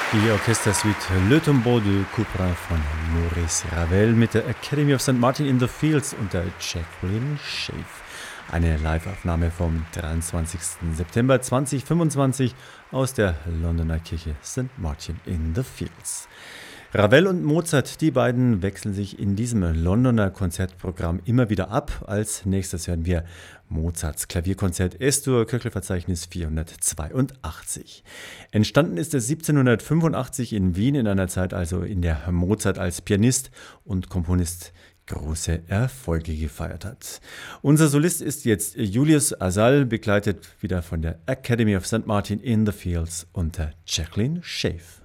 Die Orchestersuite Le Tombeau de Couperin von Maurice Ravel mit der Academy of St. Martin in the Fields und der Jacqueline Schaef. Eine Live-Aufnahme vom 23. September 2025 aus der Londoner Kirche St. Martin in the Fields. Ravel und Mozart, die beiden wechseln sich in diesem Londoner Konzertprogramm immer wieder ab. Als nächstes hören wir Mozarts Klavierkonzert S-Dur, Köchelverzeichnis 482. Entstanden ist es 1785 in Wien, in einer Zeit also, in der Mozart als Pianist und Komponist große Erfolge gefeiert hat. Unser Solist ist jetzt Julius Asal, begleitet wieder von der Academy of St. Martin in the Fields unter Jacqueline Schaef.